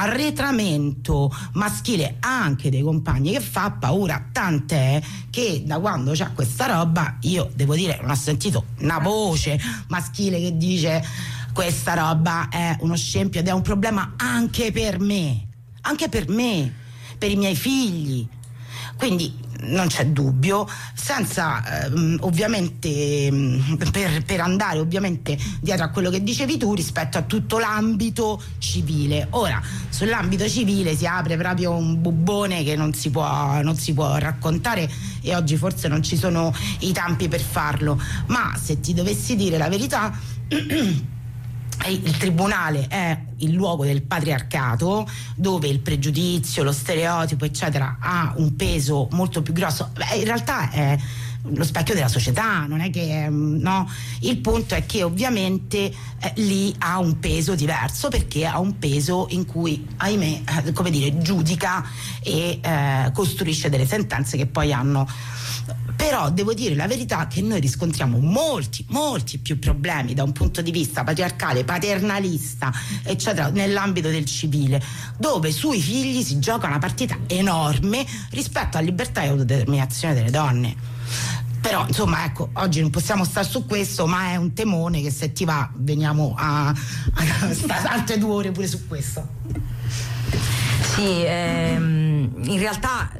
arretramento maschile anche dei compagni che fa paura, tant'è che da quando c'è questa roba io devo dire non ho sentito una voce maschile che dice questa roba è uno scempio ed è un problema anche per me, per i miei figli. Quindi non c'è dubbio, senza ovviamente per andare ovviamente dietro a quello che dicevi tu rispetto a tutto l'ambito civile. Ora, sull'ambito civile si apre proprio un bubbone che non si può raccontare, e oggi forse non ci sono i tempi per farlo, ma se ti dovessi dire la verità il tribunale è il luogo del patriarcato, dove il pregiudizio, lo stereotipo eccetera ha un peso molto più grosso. In realtà è lo specchio della società, non è che no, il punto è che ovviamente lì ha un peso diverso, perché ha un peso in cui, ahimè, come dire, giudica e costruisce delle sentenze che poi hanno. Però devo dire la verità che noi riscontriamo molti più problemi da un punto di vista patriarcale, paternalista eccetera nell'ambito del civile, dove sui figli si gioca una partita enorme rispetto a libertà e autodeterminazione delle donne. Però insomma, ecco, oggi non possiamo stare su questo, ma è un temone che, se ti va, veniamo a altre 2 ore pure su questo. Sì, in realtà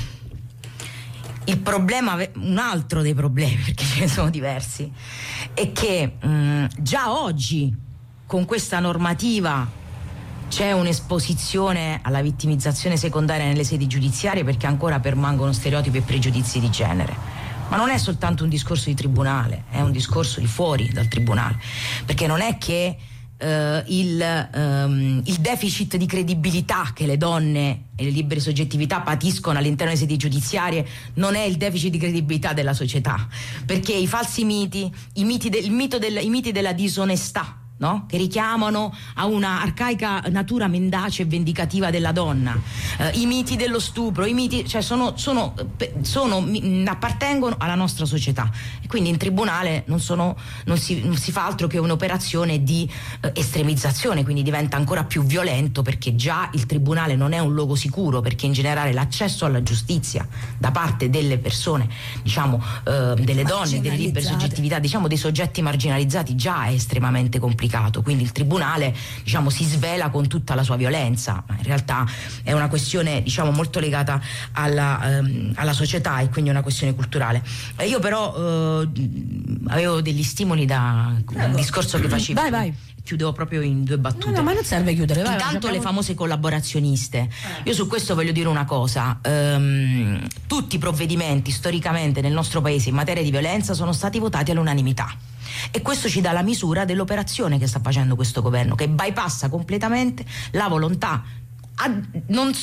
il problema, un altro dei problemi, perché ce ne sono diversi, è che già oggi con questa normativa c'è un'esposizione alla vittimizzazione secondaria nelle sedi giudiziarie, perché ancora permangono stereotipi e pregiudizi di genere. Ma non è soltanto un discorso di tribunale, è un discorso di fuori dal tribunale, perché non è che il deficit di credibilità che le donne e le libere soggettività patiscono all'interno delle sedi giudiziarie non è il deficit di credibilità della società, perché i falsi miti, i miti della disonestà, no? Che richiamano a una arcaica natura mendace e vendicativa della donna, i miti dello stupro, i miti, cioè appartengono alla nostra società, e quindi in tribunale non si fa altro che un'operazione di estremizzazione, quindi diventa ancora più violento, perché già il tribunale non è un luogo sicuro, perché in generale l'accesso alla giustizia da parte delle persone, diciamo delle donne, delle libere soggettività, diciamo dei soggetti marginalizzati, già è estremamente complicato. Quindi il tribunale, diciamo, si svela con tutta la sua violenza, ma in realtà è una questione, diciamo, molto legata alla società, e quindi è una questione culturale. Io però avevo degli stimoli dal discorso che facevi. Vai. Chiudevo proprio in 2 battute. No, ma non serve chiudere. Intanto le famose collaborazioniste. Io su questo voglio dire una cosa. Tutti i provvedimenti storicamente nel nostro paese in materia di violenza sono stati votati all'unanimità. E questo ci dà la misura dell'operazione che sta facendo questo governo, che bypassa completamente la volontà non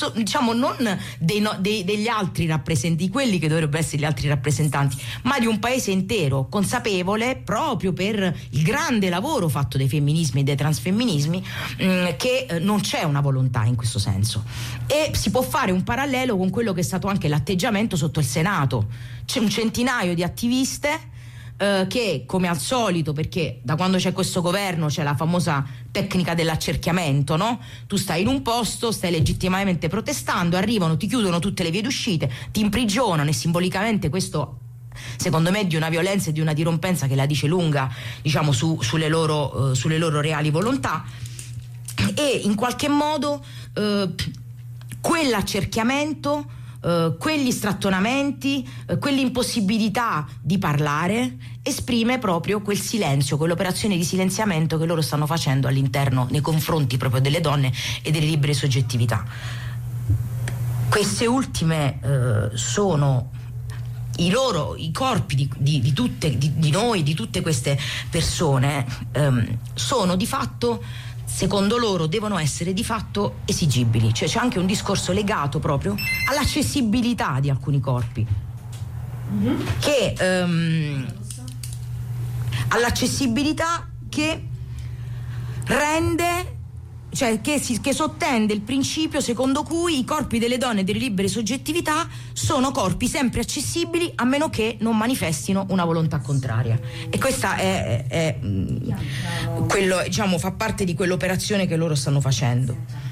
degli altri rappresentanti, quelli che dovrebbero essere gli altri rappresentanti, ma di un paese intero, consapevole, proprio per il grande lavoro fatto dai femminismi e dai transfemminismi, che non c'è una volontà in questo senso. E si può fare un parallelo con quello che è stato anche l'atteggiamento sotto il Senato. C'è un centinaio di attiviste che, come al solito, perché da quando c'è questo governo c'è la famosa tecnica dell'accerchiamento, no? Tu stai in un posto, stai legittimamente protestando, arrivano, ti chiudono tutte le vie d'uscita, ti imprigionano, e simbolicamente questo, secondo me, è di una violenza e di una dirompenza che la dice lunga, diciamo, sulle loro reali volontà. E in qualche modo quell'accerchiamento, quegli strattonamenti, quell'impossibilità di parlare esprime proprio quel silenzio, quell'operazione di silenziamento che loro stanno facendo all'interno, nei confronti proprio delle donne e delle libere soggettività. Queste ultime sono i corpi di noi, di tutte queste persone, sono di fatto, secondo loro, devono essere di fatto esigibili. Cioè c'è anche un discorso legato proprio all'accessibilità di alcuni corpi, che all'accessibilità che rende, cioè che sottende il principio secondo cui i corpi delle donne e delle libere soggettività sono corpi sempre accessibili, a meno che non manifestino una volontà contraria. E questa è quello, diciamo, fa parte di quell'operazione che loro stanno facendo.